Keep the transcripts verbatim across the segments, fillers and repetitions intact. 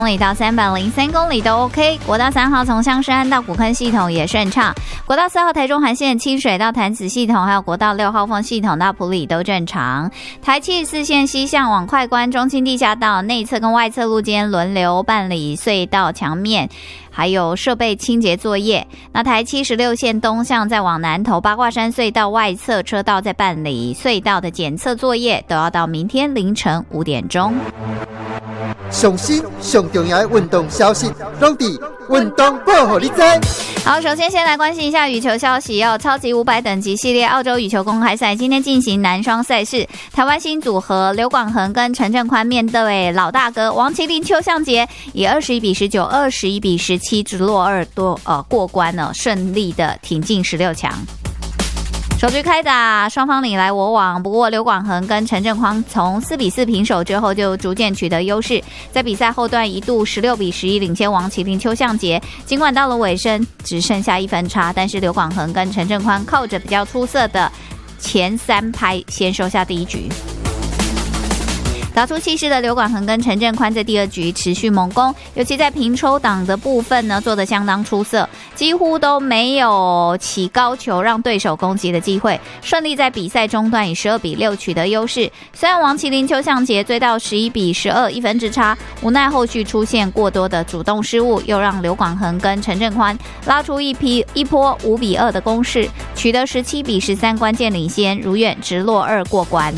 公里到三百零三公里都 OK， 国道三号从香山到古坑系统也顺畅，国道四号台中环线清水到潭子系统，还有国道六号凤系统到埔里都正常。台七四线西向往快关中清地下道内侧跟外侧路间轮流办理隧道墙面还有设备清洁作业。那台七十六线东向再往南投八卦山隧道外侧车道在办理隧道的检测作业，都要到明天凌晨五点钟。 上新上重要的运动消息，拢伫运动报互你知。 好，首先先来关心一下羽球消息哦。超级五百等级系列澳洲羽球公开赛今天进行男双赛事，台湾新组合刘广恒跟陈振宽面对老大哥王麒麟邱相杰，以二十一比十九、二十一比十七直落二多呃过关了，顺利的挺进十六强。首局开打，双方你来我往，不过刘广恒跟陈振宽从四比四平手之后就逐渐取得优势，在比赛后段一度十六比十一领先王麒麟邱相杰，尽管到了尾声只剩下一分差，但是刘广恒跟陈振宽靠着比较出色的前三拍先收下第一局。打出气势的刘广恒跟陈振宽在第二局持续猛攻，尤其在平抽档的部分呢做得相当出色，几乎都没有起高球让对手攻击的机会，顺利在比赛中段以十二比六取得优势。虽然王麒麟邱相杰追到十一比十二一分之差，无奈后续出现过多的主动失误，又让刘广恒跟陈振宽拉出一批一波五比二的攻势，取得十七比十三关键领先，如愿直落二过关。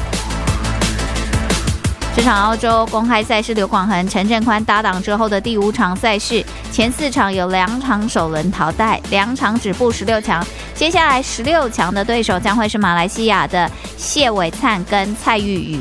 这场澳洲公开赛是刘广恒、陈振宽搭档之后的第五场赛事，前四场有两场首轮淘汰，两场止步十六强。接下来十六强的对手将会是马来西亚的谢伟灿跟蔡玉宇。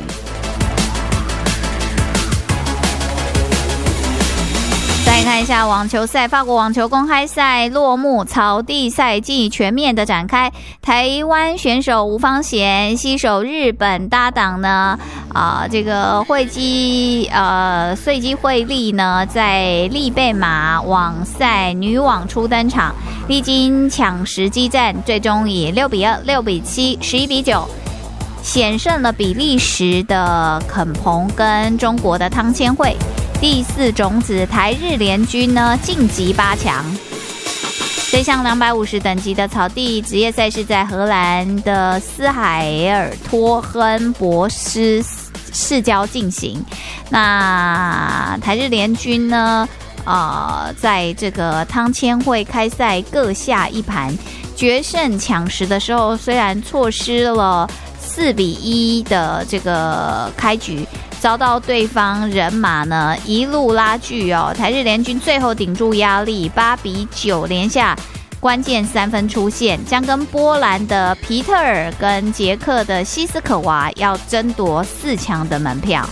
再看一下网球赛，法国网球公开赛落幕，草地赛季全面的展开。台湾选手吴方贤携手日本搭档呢，啊、呃，这个惠基呃穗基惠利呢，在利贝马网赛女网初登场，历经抢十激战，最终以六比二、六比七、十一比九。险胜了比利时的肯鹏跟中国的汤千惠。第四种子台日联军呢晋级八强。这项两百五十等级的草地职业赛事在荷兰的斯海尔托亨博斯市郊进行。那台日联军呢，呃，在这个汤千惠开赛各下一盘，决胜抢十的时候，虽然错失了四比一的这个开局。遭到对方人马呢一路拉锯哦，台日联军最后顶住压力，八比九连下关键三分出现，将跟波兰的皮特尔跟捷克的西斯可娃要争夺四强的门票。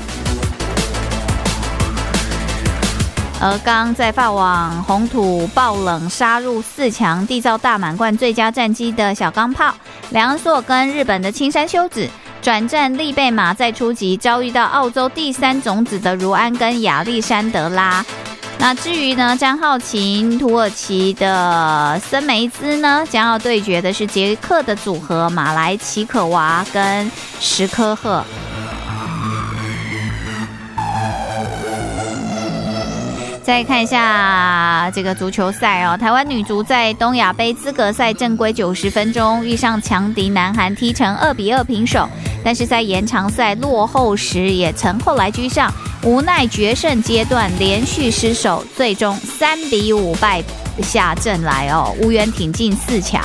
而刚在法网红土爆冷杀入四强，缔造大满贯最佳战绩的小钢炮梁硕跟日本的青山修子。转战利贝马再出击，遭遇到澳洲第三种子的茹安跟亚历山德拉。那至于呢，张浩晴、土耳其的森梅兹呢，将要对决的是捷克的组合马来奇可娃跟史科赫。再看一下这个足球赛哦，台湾女足在东亚杯资格赛正规九十分钟遇上强敌南韩，踢成二比二平手，但是在延长赛落后时也曾后来居上，无奈决胜阶段连续失守，最终三比五败下阵来哦，无缘挺进四强。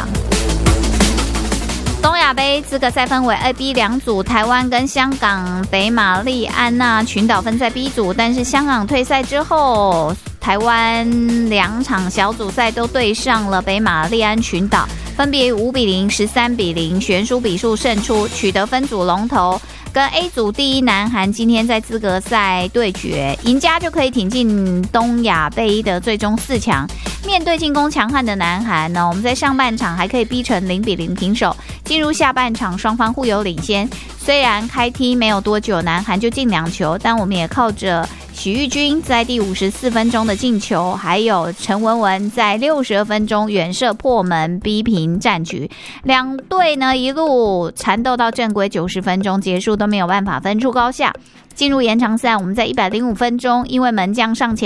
东亚杯资格赛分为 A、B 两组，台湾跟香港、北马利安纳群岛分在 B 组，但是香港退赛之后，台湾两场小组赛都对上了北马利安群岛，分别五比零、十三比零悬殊比数胜出，取得分组龙头。跟 A 组第一南韩今天在资格赛对决，赢家就可以挺进东亚杯的最终四强。面对进攻强悍的南韩呢，我们在上半场还可以逼成零比零平手，进入下半场双方互有领先。虽然开踢没有多久，南韩就进两球，但我们也靠着许玉君在第五十四分钟的进球，还有陈文文在六十二分钟远射破门逼平战局。两队呢一路缠斗到正规九十分钟结束，都没有办法分出高下。进入延长赛，我们在一百零五分钟因为门将上前